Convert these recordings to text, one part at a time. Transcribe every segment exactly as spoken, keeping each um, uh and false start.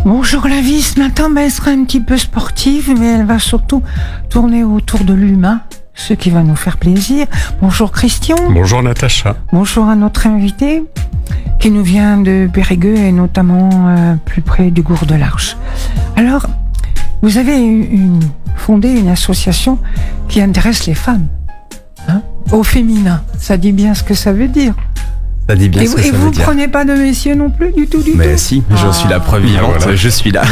Bonjour la vie, ce matin ben, elle sera un petit peu sportive, mais elle va surtout tourner autour de l'humain, ce qui va nous faire plaisir. Bonjour Christian. Bonjour Natacha. Bonjour à notre invité qui nous vient de Périgueux et notamment euh, plus près du Gour de l'Arche. Alors, vous avez une, fondé une association qui intéresse les femmes, hein, au féminin. Ça dit bien ce que ça veut dire. Ça dit bien et ce vous, que et ça vous veut dire. Prenez pas de messieurs non plus du tout, du mais tout. si, j'en ah. suis la preuve vivante, voilà. Je suis là.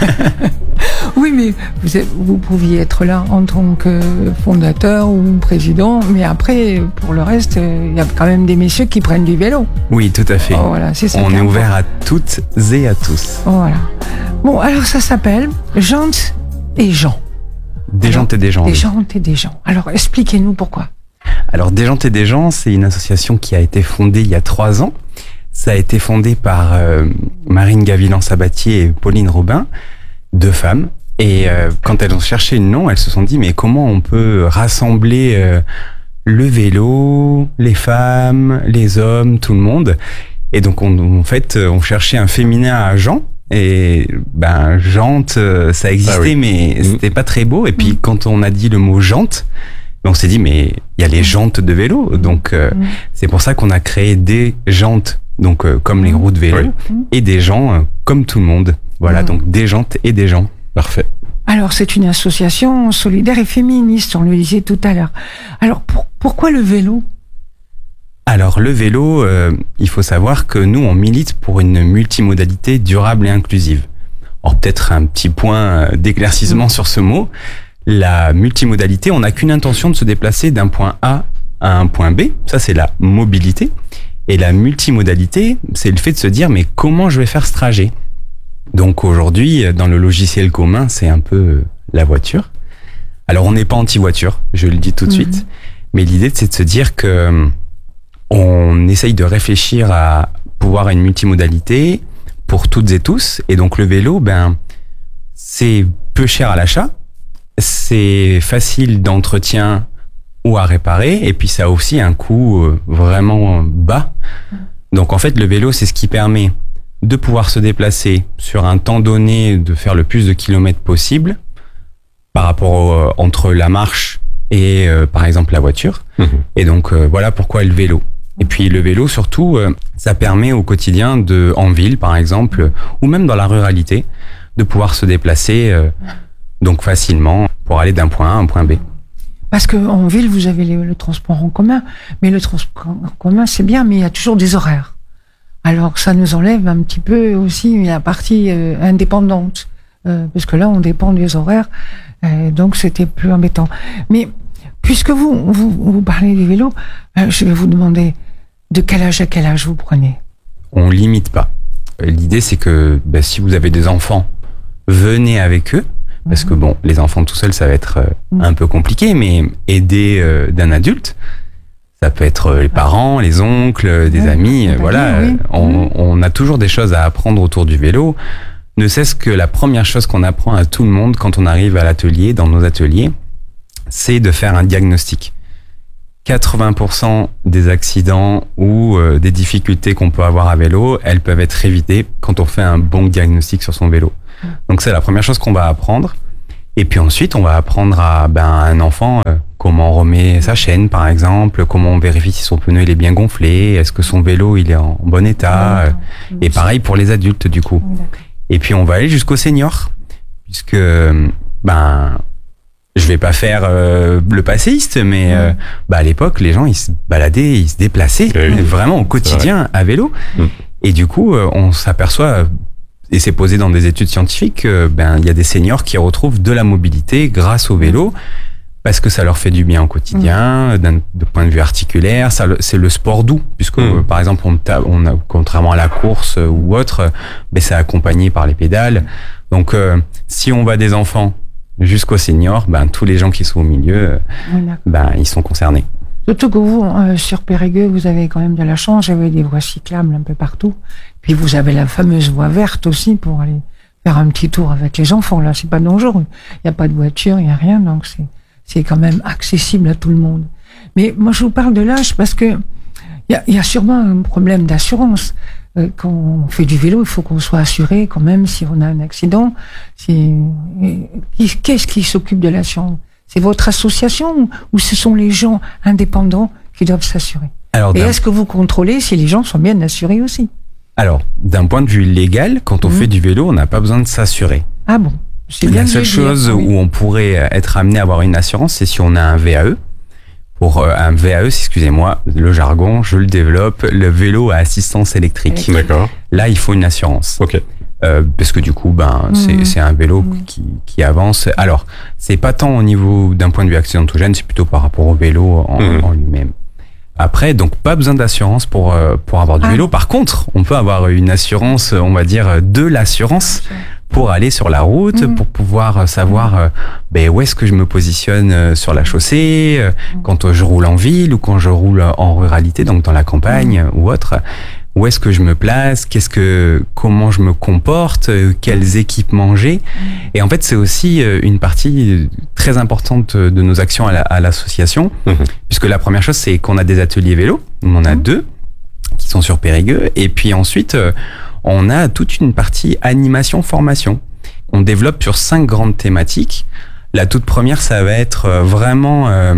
Oui, mais vous, êtes, vous pouviez être là en tant que fondateur ou président, mais après, pour le reste, il y a quand même des messieurs qui prennent du vélo. Oui, tout à fait. Oh, voilà, c'est ça. On est important. ouvert à toutes et à tous. Oh, voilà. Bon, alors ça s'appelle Jantes et Jean. Des alors, gens et des gens. Des oui. gens et des gens. Alors, expliquez-nous pourquoi. Alors, Des gens et des gens, c'est une association qui a été fondée il y a trois ans. Ça a été fondé par euh, Marine Gavilan-Sabatier et Pauline Robin, deux femmes. Et euh, quand elles ont cherché le nom, elles se sont dit, mais comment on peut rassembler euh, le vélo, les femmes, les hommes, tout le monde. Et donc, on, en fait, on cherchait un féminin à Jean. Et ben, jante, ça existait, ah oui. mais mmh. c'était pas très beau. Et puis, mmh. quand on a dit le mot jante, on s'est dit, mais il y a les jantes de vélo. Donc, euh, mmh. c'est pour ça qu'on a créé des jantes, donc euh, comme les roues de vélo, oui. et des gens euh, comme tout le monde. Voilà, mmh. donc des jantes et des gens. Parfait. Alors, c'est une association solidaire et féministe, on le disait tout à l'heure. Alors, pour, pourquoi le vélo ? Alors, le vélo, euh, il faut savoir que nous, on milite pour une multimodalité durable et inclusive. Alors, peut-être un petit point d'éclaircissement mmh. sur ce mot. La multimodalité, on n'a qu'une intention de se déplacer d'un point A à un point B. Ça, c'est la mobilité. Et la multimodalité, c'est le fait de se dire, mais comment je vais faire ce trajet ? Donc aujourd'hui, dans le logiciel commun, c'est un peu la voiture. Alors, on n'est pas anti-voiture, je le dis tout de mmh. suite. Mais l'idée, c'est de se dire que on essaye de réfléchir à pouvoir une multimodalité pour toutes et tous. Et donc, le vélo, ben, c'est peu cher à l'achat. C'est facile d'entretien ou à réparer, et puis ça a aussi un coût vraiment bas. Donc en fait, le vélo, c'est ce qui permet de pouvoir se déplacer sur un temps donné, de faire le plus de kilomètres possible par rapport au, entre la marche et euh, par exemple la voiture. Mmh. Et donc euh, voilà pourquoi le vélo. Et puis le vélo surtout, euh, ça permet au quotidien, de, en ville par exemple, ou même dans la ruralité, de pouvoir se déplacer euh, donc facilement pour aller d'un point A à un point B. Parce qu'en ville, vous avez le, le transport en commun, mais le transport en commun, c'est bien, mais il y a toujours des horaires. Alors ça nous enlève un petit peu aussi la partie euh, indépendante, euh, parce que là, on dépend des horaires, euh, donc c'était plus embêtant. Mais puisque vous, vous, vous parlez du vélo, euh, je vais vous demander de quel âge à quel âge vous prenez ? On limite pas. L'idée, c'est que ben, si vous avez des enfants, venez avec eux. Parce que bon, les enfants tout seuls, ça va être euh, un peu compliqué, mais aider euh, d'un adulte, ça peut être les parents, les oncles, des ouais, amis, euh, voilà. Oui. On, on a toujours des choses à apprendre autour du vélo. Ne cesse que la première chose qu'on apprend à tout le monde quand on arrive à l'atelier, dans nos ateliers, c'est de faire un diagnostic. quatre-vingts pour cent des accidents ou euh, des difficultés qu'on peut avoir à vélo, elles peuvent être évitées quand on fait un bon diagnostic sur son vélo. Donc c'est la première chose qu'on va apprendre. Et puis ensuite, on va apprendre à, ben, à un enfant euh, comment on remet sa chaîne, par exemple, comment on vérifie si son pneu il est bien gonflé, est-ce que son vélo il est en bon état. Euh, et pareil pour les adultes du coup. Et puis on va aller jusqu'au senior, puisque ben je vais pas faire euh, le passéiste, mais euh, bah, à l'époque les gens ils se baladaient, ils se déplaçaient oui, vraiment au quotidien à vélo. Mmh. Et du coup, euh, on s'aperçoit et c'est posé dans des études scientifiques, euh, ben il y a des seniors qui retrouvent de la mobilité grâce au vélo parce que ça leur fait du bien au quotidien, mmh. d'un de point de vue articulaire. Ça, c'est le sport doux, puisque mmh. euh, par exemple, on, on a, contrairement à la course euh, ou autre, euh, ben c'est accompagné par les pédales. Donc, euh, si on va des enfants jusqu'aux seniors, ben tous les gens qui sont au milieu, euh, ben ils sont concernés. Surtout que vous, euh, sur Périgueux, vous avez quand même de la chance. Vous avez des voies cyclables un peu partout. Puis vous avez la fameuse voie verte aussi pour aller faire un petit tour avec les enfants. Là, c'est pas dangereux. Il n'y a pas de voiture, il n'y a rien, donc c'est c'est quand même accessible à tout le monde. Mais moi, je vous parle de l'âge parce que Il y a, il y a sûrement un problème d'assurance. Euh, quand on fait du vélo, il faut qu'on soit assuré quand même si on a un accident. Si, qui, qu'est-ce qui s'occupe de l'assurance? C'est votre association ou ce sont les gens indépendants qui doivent s'assurer? Alors, Et est-ce que vous contrôlez si les gens sont bien assurés aussi? Alors, d'un point de vue légal, quand on mmh. fait du vélo, on n'a pas besoin de s'assurer. Ah bon? C'est bien. La seule chose dire, oui. où on pourrait être amené à avoir une assurance, c'est si on a un V A E. Pour euh, un V A E, excusez-moi, le jargon, je le développe, le vélo à assistance électrique. D'accord. Là, il faut une assurance. Ok. Euh, parce que du coup, ben, mmh. c'est, c'est un vélo mmh. qui, qui avance. Alors, c'est pas tant au niveau d'un point de vue accidentogène, c'est plutôt par rapport au vélo en, mmh. en lui-même. Après, donc pas besoin d'assurance pour euh, pour avoir du ah. vélo. Par contre, on peut avoir une assurance, on va dire de l'assurance pour aller sur la route, mmh. pour pouvoir savoir euh, ben où est-ce que je me positionne euh, sur la chaussée, euh, mmh. quand euh, je roule en ville ou quand je roule en ruralité, donc dans la campagne mmh. ou autre. Où est-ce que je me place, qu'est-ce que, comment je me comporte, euh, quels équipements j'ai. Et en fait, c'est aussi euh, une partie très importante de nos actions à, la, à l'association, mmh. puisque la première chose, c'est qu'on a des ateliers vélo. On en a mmh. deux qui sont sur Périgueux. Et puis ensuite, euh, on a toute une partie animation-formation. On développe sur cinq grandes thématiques. La toute première, ça va être vraiment euh,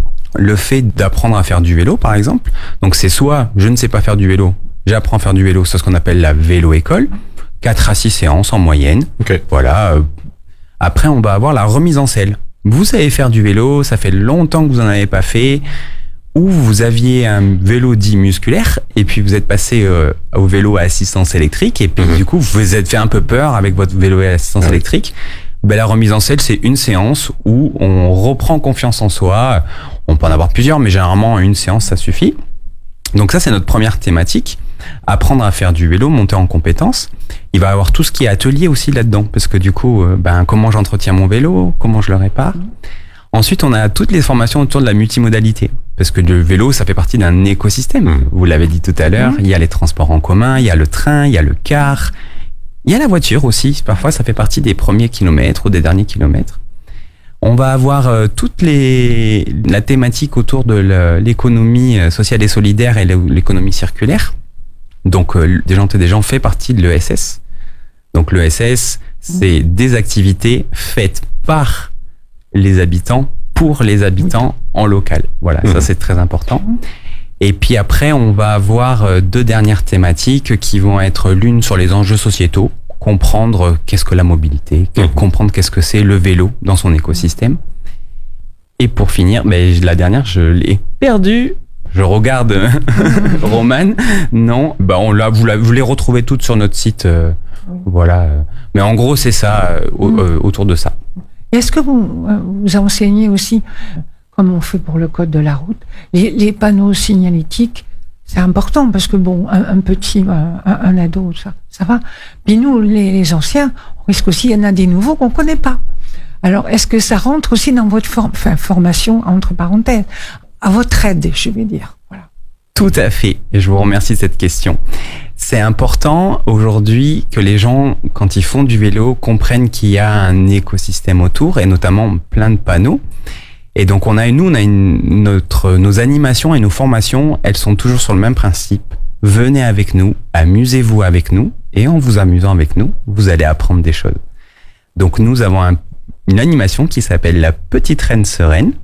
le fait d'apprendre à faire du vélo, par exemple. Donc c'est soit je ne sais pas faire du vélo, j'apprends à faire du vélo, c'est ce qu'on appelle la vélo-école. quatre à six séances en moyenne. Okay. Voilà. Après, on va avoir la remise en selle. Vous savez faire du vélo, ça fait longtemps que vous n'en avez pas fait, ou vous aviez un vélo dit musculaire, et puis vous êtes passé euh, au vélo à assistance électrique, et puis mmh. du coup, vous vous êtes fait un peu peur avec votre vélo à assistance mmh. électrique. Ben, la remise en selle, c'est une séance où on reprend confiance en soi. On peut en avoir plusieurs, mais généralement, une séance, ça suffit. Donc ça, c'est notre première thématique. Apprendre à faire du vélo, monter en compétences. Il va y avoir tout ce qui est atelier aussi là-dedans, parce que du coup, ben, comment j'entretiens mon vélo, comment je le répare. Mmh. Ensuite, on a toutes les formations autour de la multimodalité, parce que le vélo, ça fait partie d'un écosystème. Mmh. Vous l'avez dit tout à l'heure, mmh. il y a les transports en commun, il y a le train, il y a le car, il y a la voiture aussi. Parfois, ça fait partie des premiers kilomètres ou des derniers kilomètres. On va avoir euh, toutes les la thématique autour de le, l'économie sociale et solidaire et l'économie circulaire. Donc, euh, des gens et des gens fait partie de l'E S S. Donc, l'E S S, c'est des activités faites par les habitants, pour les habitants en local. Voilà, mmh. ça c'est très important. Et puis après, on va avoir deux dernières thématiques qui vont être l'une sur les enjeux sociétaux, comprendre qu'est-ce que la mobilité, mmh. comprendre qu'est-ce que c'est le vélo dans son écosystème. Et pour finir, ben, la dernière, je l'ai perdue. Je regarde Romane. Non, bah on l'a, vous, la, vous les retrouvez toutes sur notre site. Euh, oui. Voilà. Mais en gros, c'est ça, euh, mmh. euh, autour de ça. Est-ce que vous, vous enseignez aussi, comme on fait pour le code de la route, les, les panneaux signalétiques? C'est important parce que bon, un, un petit, un, un ado, ça, ça va. Puis nous, les, les anciens, on risque aussi, il y en a des nouveaux qu'on connaît pas. Alors, est-ce que ça rentre aussi dans votre form- enfin, formation, entre parenthèses, à votre aide, je vais dire. Voilà. Tout à fait. Et je vous remercie de cette question. C'est important aujourd'hui que les gens, quand ils font du vélo, comprennent qu'il y a un écosystème autour et notamment plein de panneaux. Et donc, on a, nous, on a une, notre, nos animations et nos formations, elles sont toujours sur le même principe. Venez avec nous, amusez-vous avec nous, et en vous amusant avec nous, vous allez apprendre des choses. Donc, nous avons un, une animation qui s'appelle la Petite Reine Sereine.